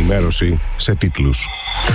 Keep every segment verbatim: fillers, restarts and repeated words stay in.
ενημέρωση σε τίτλους.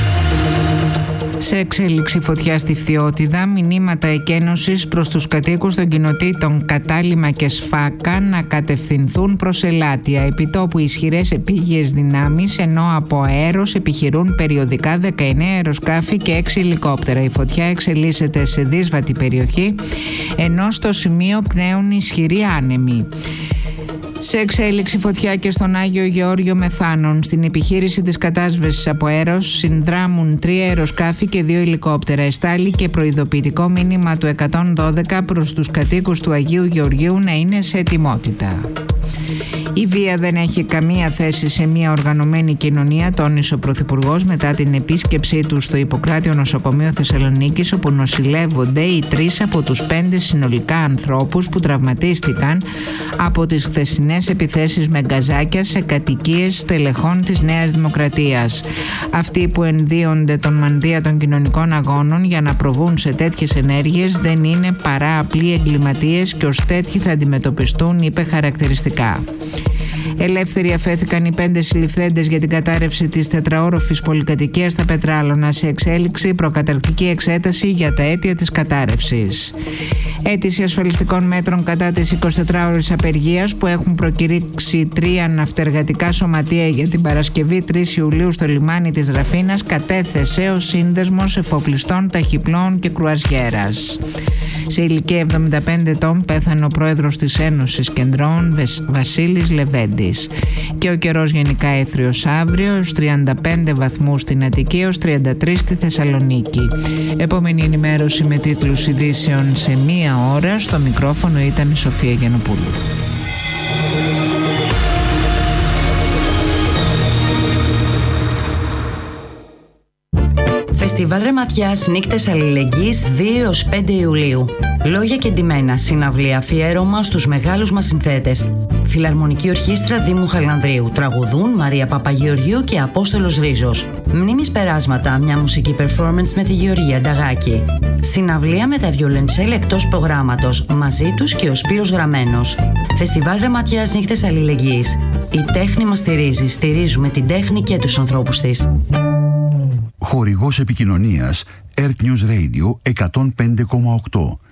Σε εξέλιξη φωτιά στη Φθιώτιδα, μηνύματα εκένωσης προς τους κατοίκους των κοινοτήτων Κατάλημα και Σφάκα να κατευθυνθούν προς Ελάτια. Επιτόπου ισχυρές επίγειες δυνάμεις, ενώ από αέρος επιχειρούν περιοδικά δεκαεννέα αεροσκάφη και έξι ελικόπτερα. Η φωτιά εξελίσσεται σε δύσβατη περιοχή, ενώ στο σημείο πνέουν ισχυροί άνεμοι. Σε εξέλιξη φωτιά και στον Άγιο Γεώργιο Μεθάνων. Στην επιχείρηση της κατάσβεσης από αέρος συνδράμουν τρία αεροσκάφη και δύο ελικόπτερα. Εστάλει και προειδοποιητικό μήνυμα του εκατόν δώδεκα προς τους κατοίκους του Αγίου Γεωργίου να είναι σε ετοιμότητα. Η βία δεν έχει καμία θέση σε μια οργανωμένη κοινωνία, τόνισε ο Πρωθυπουργός μετά την επίσκεψή του στο Ιπποκράτιο Νοσοκομείο Θεσσαλονίκης, όπου νοσηλεύονται οι τρεις από τους πέντε συνολικά ανθρώπους που τραυματίστηκαν από τις χθεσινές επιθέσεις με γκαζάκια σε κατοικίες στελεχών της Νέας Δημοκρατίας. Αυτοί που ενδύονται τον μανδύα των κοινωνικών αγώνων για να προβούν σε τέτοιες ενέργειες δεν είναι παρά απλοί εγκληματίες και ως τέτοιοι θα αντιμετωπιστούν, είπε χαρακτηριστικά. Ελεύθεροι αφέθηκαν οι πέντε συλληφθέντες για την κατάρρευση της τετραόροφης πολυκατοικίας στα Πετράλωνα. Σε εξέλιξη προκαταρκτική εξέταση για τα αίτια της κατάρρευσης. Αίτηση ασφαλιστικών μέτρων κατά της εικοσιτετράωρης απεργίας που έχουν προκηρύξει τρία ναυτεργατικά σωματεία για την Παρασκευή τρεις Ιουλίου στο λιμάνι της Ραφίνας κατέθεσε ο Σύνδεσμος Εφοπλιστών Ταχυπλώων και Κρουαζιέρας. Σε ηλικία εβδομήντα πέντε ετών πέθανε ο πρόεδρος της Ένωσης Κεντρών Βασίλης Λεβέντης. Και ο καιρός γενικά έθριος αύριο, ως τριάντα πέντε βαθμούς στην Αττική, ως τριάντα τρεις στη Θεσσαλονίκη. Επόμενη ενημέρωση με τίτλους ειδήσεων σε μία ώρα. Στο μικρόφωνο ήταν η Σοφία Γιαννοπούλου. Φεστιβάλ Ρεματιάς Νύκτες Αλληλεγγύης δύο έως πέντε Ιουλίου. Λόγια και ντυμένα, συναυλία, αφιέρωμα στους μεγάλους μας συνθέτες. Φιλαρμονική Ορχήστρα Δήμου Χαλανδρίου. Τραγουδούν Μαρία Παπαγεωργίου και Απόστολος Ρίζος. Μνήμης περάσματα, μια μουσική performance με τη Γεωργία Νταγάκη. Συναυλία με τα βιολεντσέλ εκτός προγράμματος. Μαζί τους και ο Σπύρος Γραμμένος. Φεστιβάλ Ρεματιάς Νύκτες Αλληλεγγύης. Η τέχνη μας στηρίζει. Στηρίζουμε την τέχνη και τους ανθρώπους της. Χορηγός επικοινωνίας Earth News Radio εκατόν πέντε κόμμα οκτώ.